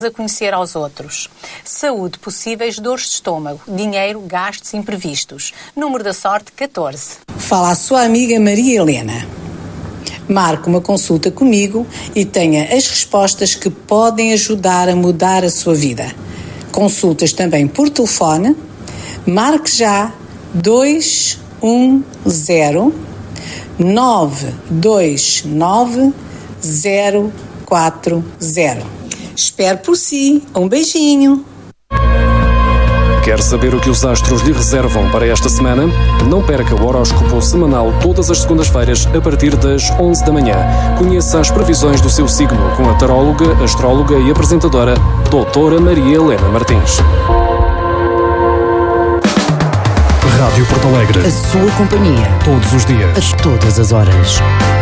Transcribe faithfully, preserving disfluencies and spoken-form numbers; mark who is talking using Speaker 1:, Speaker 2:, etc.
Speaker 1: a conhecer aos outros. Saúde, possíveis dores de estômago, dinheiro, gastos imprevistos. Número da sorte, catorze.
Speaker 2: Fala a sua amiga Maria Helena. Marque uma consulta comigo e tenha as respostas que podem ajudar a mudar a sua vida. Consultas também por telefone. Marque já dois um zero nove dois nove zero quatro zero. Espero por si. Um beijinho.
Speaker 3: Quer saber o que os astros lhe reservam para esta semana? Não perca o horóscopo semanal todas as segundas-feiras a partir das onze da manhã. Conheça as previsões do seu signo com a taróloga, astróloga e apresentadora doutora Maria Helena Martins. Rádio Porto Alegre.
Speaker 4: A sua companhia.
Speaker 3: Todos os dias.
Speaker 4: A todas as horas.